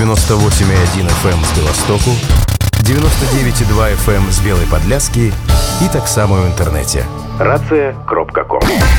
98,1 FM з Білостоку, 99,2 FM з Білої Подляски і так само в інтернеті. Рація.ком